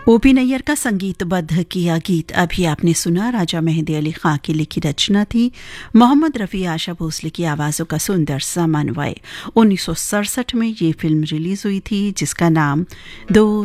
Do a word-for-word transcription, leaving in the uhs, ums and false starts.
OP Nayyar का संगीतबद्ध किया गीत अभी आपने सुना। राजा मेहंदी अली खां की लिखी रचना थी। मोहम्मद रफ़ी आशा भोसले की आवाज़ों का सुंदर समन्वय। उन्नीस सौ सड़सठ में ये फिल्म रिलीज हुई थी जिसका नाम दो